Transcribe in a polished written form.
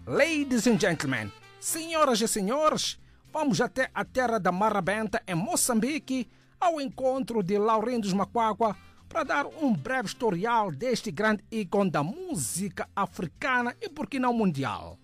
Ladies and gentlemen, senhoras e senhores, vamos até a terra da Marra Benta, em Moçambique, ao encontro de Laurendos Macuacua, para dar um breve historial deste grande ícone da música africana e por que não mundial.